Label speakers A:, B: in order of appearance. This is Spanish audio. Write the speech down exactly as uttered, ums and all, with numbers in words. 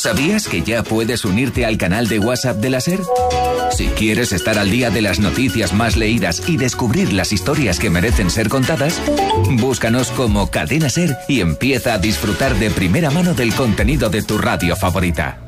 A: ¿Sabías que ya puedes unirte al canal de WhatsApp de la SER? Si quieres estar al día de las noticias más leídas y descubrir las historias que merecen ser contadas, búscanos como Cadena SER y empieza a disfrutar de primera mano del contenido de tu radio favorita.